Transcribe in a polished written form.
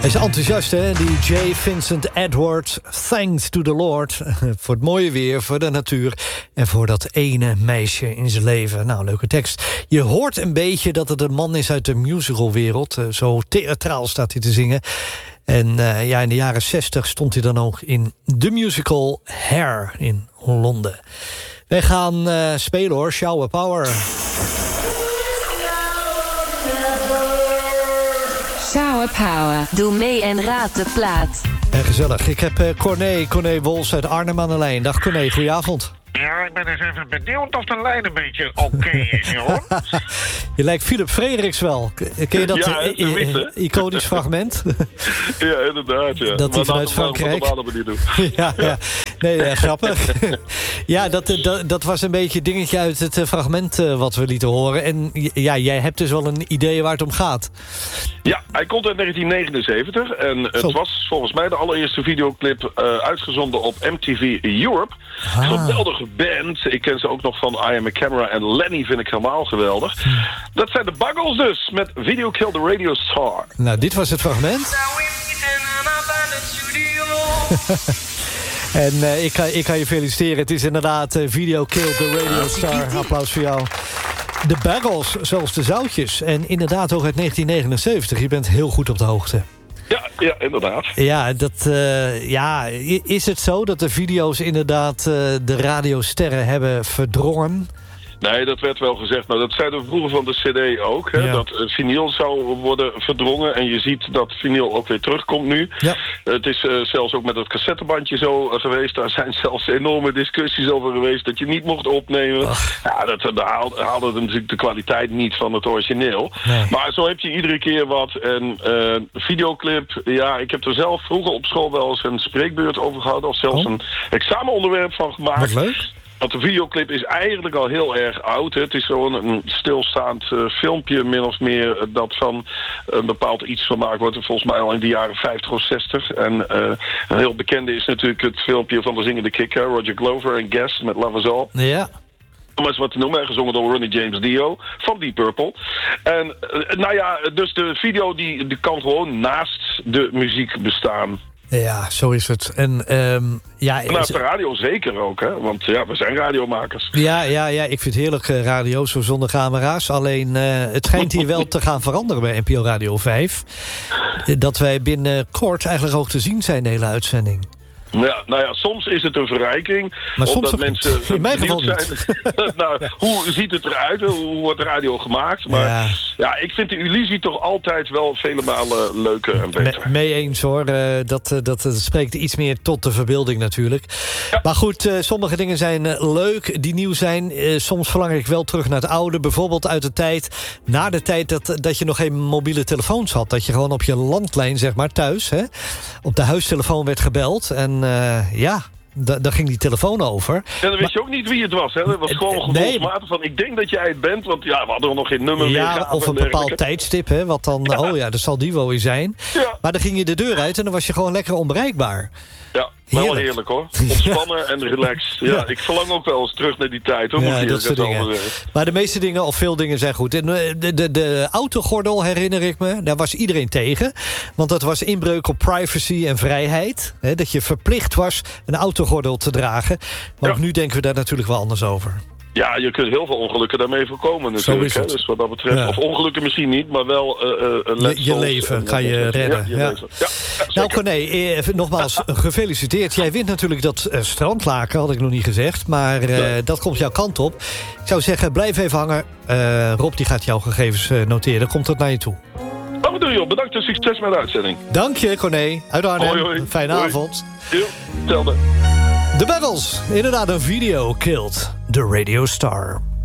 Hij is enthousiast, hè? Die J. Vincent Edward. Thanks to the Lord. Voor het mooie weer, voor de natuur. En voor dat ene meisje in zijn leven. Nou, leuke tekst. Je hoort een beetje dat het een man is uit de musicalwereld. Zo theatraal staat hij te zingen. En ja, in de jaren 60 stond hij dan ook in de musical Hair in Londen. Wij gaan spelen hoor, Shower Power. Shower Power. Doe mee en raad de plaat. En gezellig. Ik heb Corné Wols uit Arnhem aan de lijn. Dag Corné, goedenavond. Ja, ik ben eens even benieuwd of de lijn een beetje oké is, joh. Je lijkt Philip Frederiks wel. Ken je dat iconisch fragment? Ja, inderdaad, ja. Dat hij vanuit Frankrijk... Ja. Nee, grappig. Ja, dat was een beetje een dingetje uit het fragment wat we lieten horen. En ja, jij hebt dus wel een idee waar het om gaat. Ja, hij komt uit 1979. En het was volgens mij de allereerste videoclip uitgezonden op MTV Europe. Geweldige band. Ik ken ze ook nog van I Am a Camera en Lenny vind ik helemaal geweldig. Dat zijn de Buggles dus, met Video Kill the Radio Star. Nou, dit was het fragment. En ik kan je feliciteren. Het is inderdaad Video Kill the Radio Star. Applaus voor jou. De Buggles, zoals de Zoutjes. En inderdaad ook uit 1979. Je bent heel goed op de hoogte. Ja, inderdaad. Ja, is het zo dat de video's inderdaad de radiosterren hebben verdrongen? Nee, dat werd wel gezegd. Nou, dat zeiden we vroeger van de cd ook. Hè, dat vinyl zou worden verdrongen. En je ziet dat vinyl ook weer terugkomt nu. Ja. Het is zelfs ook met het cassettebandje zo geweest. Daar zijn zelfs enorme discussies over geweest dat je niet mocht opnemen. Ja, dat haalde natuurlijk de kwaliteit niet van het origineel. Nee. Maar zo heb je iedere keer wat. En videoclip, ja, ik heb er zelf vroeger op school wel eens een spreekbeurt over gehad. Of zelfs een examenonderwerp van gemaakt. Wat leuk. Want de videoclip is eigenlijk al heel erg oud. Hè. Het is gewoon een stilstaand filmpje, min of meer, dat van een bepaald iets gemaakt wordt. Volgens mij al in de jaren 50 of 60. En een heel bekende is natuurlijk het filmpje van de zingende kikker, Roger Glover en Guest met Love Is All. Ja. Om eens wat te noemen, gezongen door Ronnie James Dio van Deep Purple. En nou ja, dus de video die kan gewoon naast de muziek bestaan. Ja, zo is het. En naast de radio zeker ook, hè? Want ja, we zijn radiomakers. Ja, ik vind het heerlijk radio, zo zonder camera's. Alleen, het schijnt hier wel te gaan veranderen bij NPO Radio 5. Dat wij binnenkort eigenlijk ook te zien zijn, de hele uitzending. Ja, nou ja, soms is het een verrijking. Maar omdat soms mensen in mijn geval zijn. niet. Nou, hoe ziet het eruit? Hoe wordt radio gemaakt? Maar ja, ik vind de illusie toch altijd wel vele malen leuker en beter. Mee eens hoor. Dat spreekt iets meer tot de verbeelding natuurlijk. Ja. Maar goed, sommige dingen zijn leuk die nieuw zijn. Soms verlang ik wel terug naar het oude. Bijvoorbeeld uit de tijd, na de tijd dat je nog geen mobiele telefoons had. Dat je gewoon op je landlijn, zeg maar, thuis, hè, op de huistelefoon werd gebeld. En daar ging die telefoon over. En dan wist je ook niet wie het was. Hè? Dat was gewoon gevoelsmatig van, ik denk dat jij het bent. Want ja, we hadden nog geen nummer meer. Ja, of een bepaald tijdstip, hè, wat dan, dat zal die wel weer zijn. Ja. Maar dan ging je de deur uit en dan was je gewoon lekker onbereikbaar. Ja, wel heerlijk hoor. Ontspannen en relaxed. Ja, ik verlang ook wel eens terug naar die tijd. Hoor, dat soort dingen. Maar de meeste dingen, of veel dingen, zijn goed. En de autogordel, herinner ik me, daar was iedereen tegen. Want dat was inbreuk op privacy en vrijheid. Hè, dat je verplicht was een autogordel te dragen. Maar ook nu denken we daar natuurlijk wel anders over. Ja, je kunt heel veel ongelukken daarmee voorkomen natuurlijk. Hè? Dus wat dat betreft, of ongelukken misschien niet, maar wel je leven ga je redden. Ja. Nou Corné, nogmaals gefeliciteerd. Jij wint natuurlijk dat strandlaken, had ik nog niet gezegd. Maar dat komt jouw kant op. Ik zou zeggen, blijf even hangen. Rob die gaat jouw gegevens noteren. Komt het naar je toe. Wat doe je op? Bedankt en succes met de uitzending. Dank je Corné, uit Arnhem. Hoi. Fijne avond. Ja, hetzelfde. The Buggles, inderdaad een video killed the radio star.